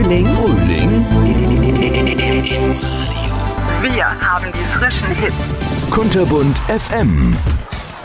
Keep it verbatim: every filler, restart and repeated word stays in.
Frühling. Frühling. Wir haben die frischen Hits. Kunterbunt F M.